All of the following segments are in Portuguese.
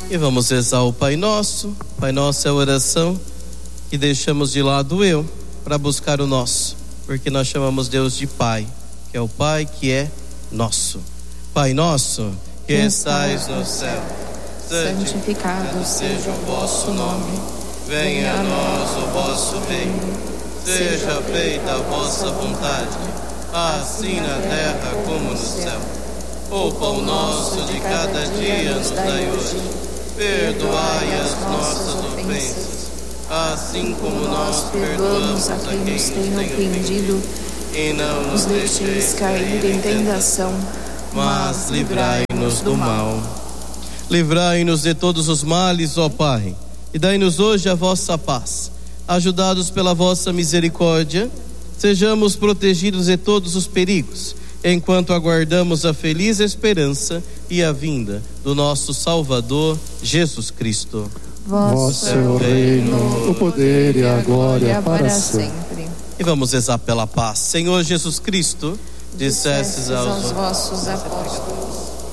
E vamos rezar o Pai Nosso. Pai Nosso é a oração que deixamos de lado eu para buscar o nosso, porque nós chamamos Deus de Pai, que é o Pai que é nosso. Pai nosso, que estais no céu, santificado seja o vosso nome. Venha a nós o vosso reino. Seja feita a vossa vontade, assim na terra como no céu. O pão nosso de cada dia nos dai hoje. Perdoai as nossas ofensas, assim como nós perdoamos a quem nos tem ofendido. E não nos deixeis cair em tentação, mas livrai-nos do mal. Livrai-nos de todos os males, ó Pai, e dai-nos hoje a vossa paz. Ajudados pela vossa misericórdia, sejamos protegidos de todos os perigos, enquanto aguardamos a feliz esperança e a vinda do nosso Salvador, Jesus Cristo. Vosso é o reino, o poder e a glória para sempre. E vamos rezar pela paz. Senhor Jesus Cristo, dissestes aos vossos apóstolos: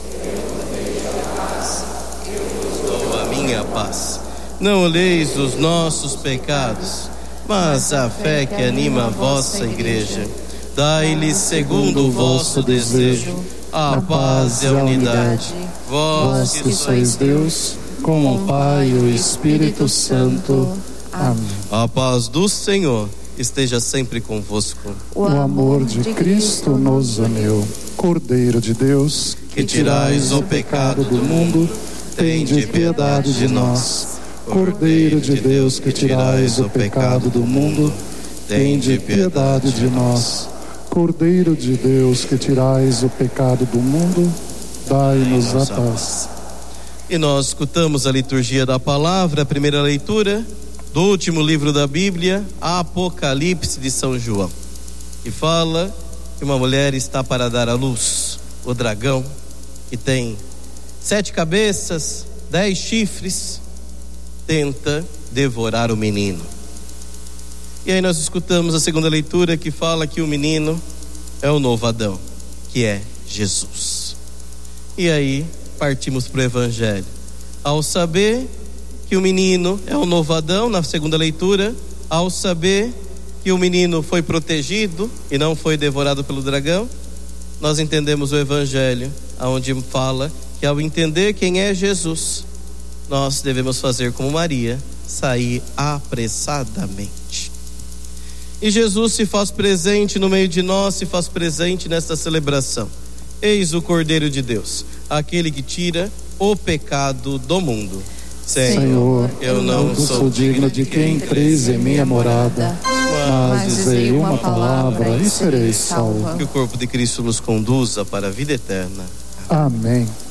dou a minha paz. Não olheis os nossos pecados, mas a fé que anima a vossa igreja. Dai-lhes segundo o vosso desejo a paz e a unidade. Vós que sois Deus, com o Pai e o Espírito Santo. Amém. A paz do Senhor esteja sempre convosco. O amor de Cristo nos uniu. Cordeiro de Deus, que tirais o pecado do mundo, tende piedade de nós. Cordeiro de Deus, que tirais o pecado do mundo, tende piedade de nós. Cordeiro de Deus, que tirais o pecado do mundo, dai-nos a paz. E nós escutamos a liturgia da palavra, a primeira leitura do último livro da Bíblia, Apocalipse de São João, que fala que uma mulher está para dar à luz o dragão, que tem 7 cabeças, 10 chifres, tenta devorar o menino. E aí nós escutamos a segunda leitura, que fala que o menino é o novo Adão, que é Jesus. E aí partimos para o Evangelho, ao saber que o menino é o novo Adão. Na segunda leitura, ao saber que o menino foi protegido e não foi devorado pelo dragão, nós entendemos o Evangelho, onde fala que ao entender quem é Jesus, nós devemos fazer como Maria, sair apressadamente. E Jesus se faz presente no meio de nós, se faz presente nesta celebração. Eis o Cordeiro de Deus, aquele que tira o pecado do mundo. Senhor, eu não sou digno de que entreis em minha morada, mas dizei uma palavra e serei salvo. Que o corpo de Cristo nos conduza para a vida eterna. Amém.